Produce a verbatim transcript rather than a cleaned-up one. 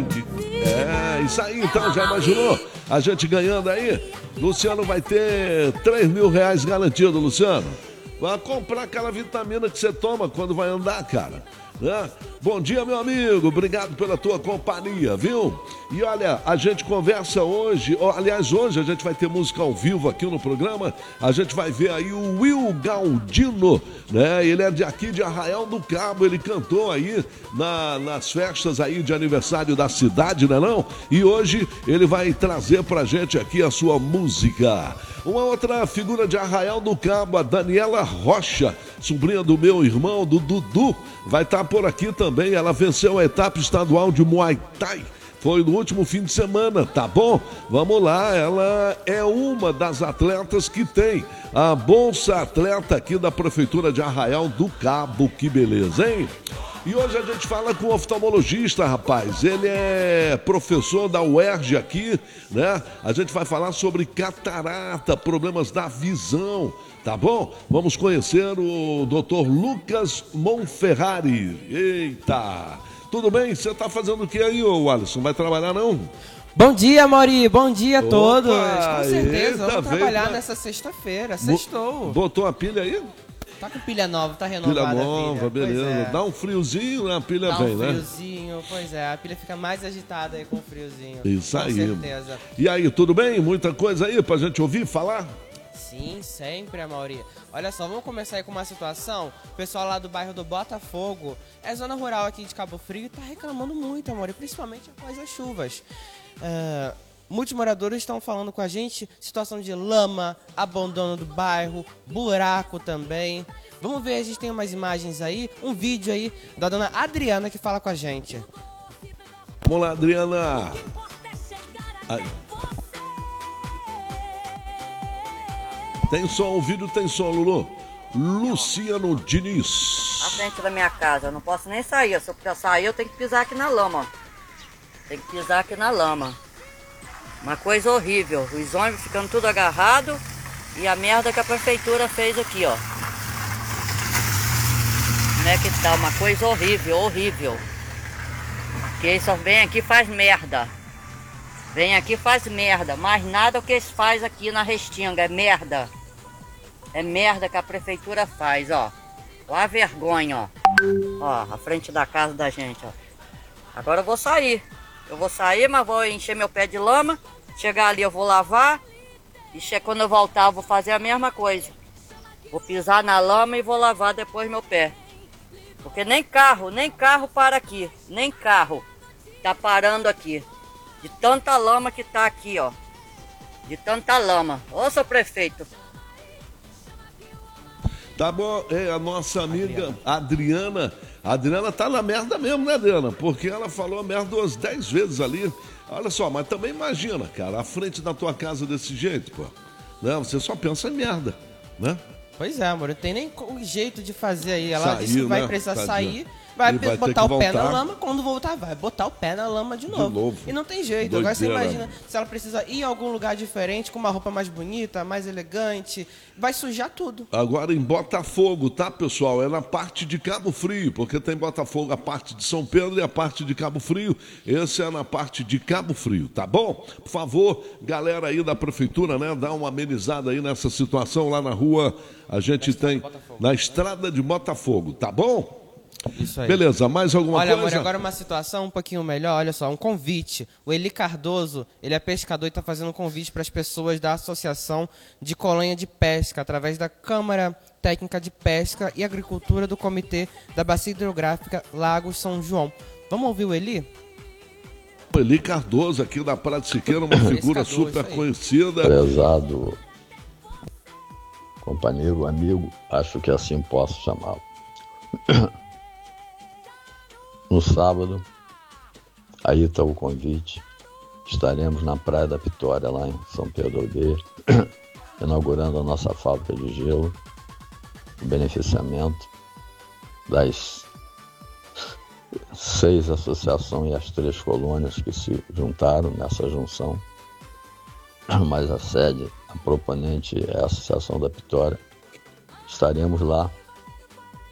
Que... É, isso aí, então, já imaginou? A gente ganhando aí? Luciano vai ter três mil reais garantido, Luciano. Vai comprar aquela vitamina que você toma quando vai andar, cara. Né? Bom dia, meu amigo. Obrigado pela tua companhia, viu? E olha, a gente conversa hoje. Aliás, hoje a gente vai ter música ao vivo aqui no programa. A gente vai ver aí o Will Galdino, né? Ele é de aqui de Arraial do Cabo. Ele cantou aí na, nas festas aí de aniversário da cidade, né não? E hoje ele vai trazer pra gente aqui a sua música. Uma outra figura de Arraial do Cabo, a Daniela Rocha, sobrinha do meu irmão, do Dudu, vai estar por aqui também. Ela venceu a etapa estadual de Muay Thai. Foi no último fim de semana, tá bom? Vamos lá, ela é uma das atletas que tem a Bolsa Atleta aqui da Prefeitura de Arraial do Cabo. Que beleza, hein? E hoje a gente fala com o oftalmologista, rapaz. Ele é professor da U E R J aqui, né? A gente vai falar sobre catarata, problemas da visão, tá bom? Vamos conhecer o doutor Lucas Monferrari. Eita! Tudo bem? Você tá fazendo o que aí, ô Alisson? Vai trabalhar, não? Bom dia, Mauri. Bom dia a Opa, todos. Com certeza, eita, vamos trabalhar pra... nessa sexta-feira. Sextou. Botou a pilha aí? Tá com pilha nova, tá renovada. Pilha nova, a pilha. beleza. É. Dá um friozinho, a pilha Dá vem, um né? friozinho, pois é. A pilha fica mais agitada aí com o friozinho. Isso com aí. Com certeza. E aí, tudo bem? Muita coisa aí pra gente ouvir, falar? Sim, sempre, Amaury. Olha só, vamos começar aí com uma situação. O pessoal lá do bairro do Botafogo, é zona rural aqui de Cabo Frio, e tá reclamando muito, Amaury, principalmente após as chuvas. Uh, muitos moradores estão falando com a gente, situação de lama, abandono do bairro, buraco também. Vamos ver, a gente tem umas imagens aí, um vídeo aí da dona Adriana que fala com a gente. Vamos lá, Adriana. Aí. Tem som, o vídeo tem som, Lulu. Luciano Diniz. À frente da minha casa, eu não posso nem sair. Se eu sair, eu tenho que pisar aqui na lama. Tem que pisar aqui na lama. Uma coisa horrível. Os ônibus ficando tudo agarrado e a merda que a prefeitura fez aqui, ó. Como é que tá? Uma coisa horrível, horrível. Que eles só vêm aqui e faz merda. Vem aqui e faz merda. Mais nada o que eles fazem aqui na Restinga. É merda. É merda que a prefeitura faz, ó. Olha a vergonha, ó. Ó, a frente da casa da gente, ó. Agora eu vou sair. Eu vou sair, mas vou encher meu pé de lama. Chegar ali eu vou lavar. E quando eu voltar eu vou fazer a mesma coisa. Vou pisar na lama e vou lavar depois meu pé. Porque nem carro, nem carro para aqui. Nem carro tá parando aqui. De tanta lama que tá aqui, ó. De tanta lama. Ô, seu prefeito. Tá bom, é a nossa amiga Adriana. A Adriana tá na merda mesmo, né, Adriana? Porque ela falou merda umas dez vezes ali. Olha só, mas também imagina, cara, à frente da tua casa desse jeito, pô. Né? Você só pensa em merda, né? Pois é, amor, não tem nem jeito de fazer aí. Ela Sair, disse que vai né? precisar Tadinha. sair, vai, vai botar o pé voltar. na lama, quando voltar vai botar o pé na lama de novo. De novo. E não tem jeito. Doideira. Agora você imagina se ela precisa ir em algum lugar diferente, com uma roupa mais bonita, mais elegante, vai sujar tudo. Agora em Botafogo, tá, pessoal? É na parte de Cabo Frio, porque tem Botafogo a parte de São Pedro e a parte de Cabo Frio. Esse é na parte de Cabo Frio, tá bom? Por favor, galera aí da prefeitura, né, dá uma amenizada aí nessa situação lá na rua. A gente tem na estrada de Botafogo, tá bom? Isso aí. Beleza, mais alguma Olha, coisa? amor, agora uma situação um pouquinho melhor, olha só, um convite. O Eli Cardoso, ele é pescador e está fazendo um convite para as pessoas da Associação de Colônia de Pesca, através da Câmara Técnica de Pesca e Agricultura do Comitê da Bacia Hidrográfica Lagos São João. Vamos ouvir o Eli? O Eli Cardoso aqui da Praia de Siqueira, uma figura Pescador, super isso aí. conhecida. Prezado companheiro, amigo, acho que assim posso chamá-lo. No sábado, aí está o convite, estaremos na Praia da Vitória, lá em São Pedro Aldeia, inaugurando a nossa fábrica de gelo, o beneficiamento das seis associações e as três colônias que se juntaram nessa junção, mas a sede, a proponente é a Associação da Vitória. Estaremos lá